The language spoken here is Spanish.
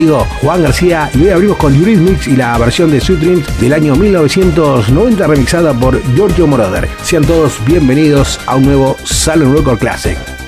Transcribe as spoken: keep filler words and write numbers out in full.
Digo, Juan García, y hoy abrimos con Eurythmics y la versión de Sweet Dreams del año mil novecientos noventa remixada por Giorgio Moroder. Sean todos bienvenidos a un nuevo Salon Record Classic.